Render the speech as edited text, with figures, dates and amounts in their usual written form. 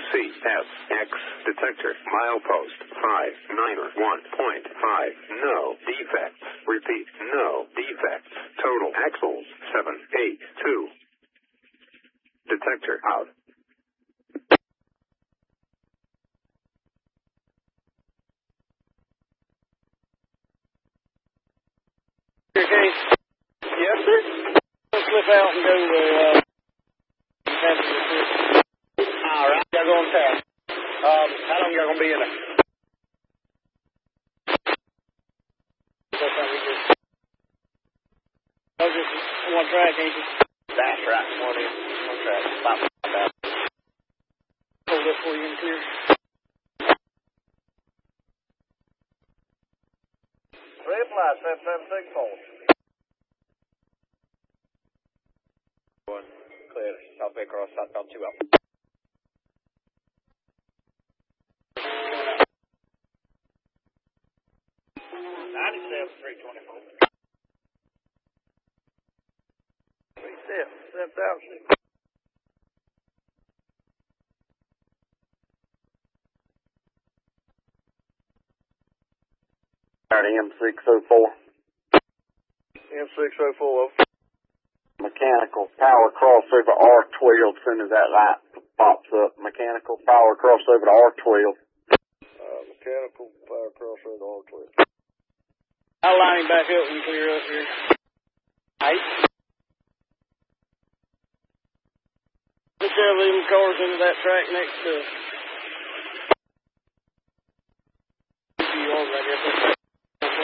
CSX detector milepost 591.5. No defects. Repeat, no defects. Total axles 782. Detector out. Okay. Yes, sir. We'll slip out and go all right. Y'all go on tap. How long y'all gonna be in there? Just one track, ain't you? That's right. One track. About that. Hold this for you in clear. Reply 7764. Clear. South Bay Cross, southbound 2 up. 97-324. 7,000. M604. M604. Mechanical power crossover R12 as soon as that light pops up. Mechanical power crossover to R12. Mechanical power crossover to R12. I'll line him back up and clear up here. Right. Put their little cars into that track next to yours, I guess.